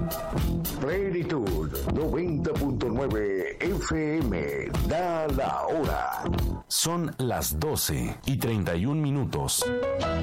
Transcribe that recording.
Plenitud 90.9 FM da la hora. Son las 12:31.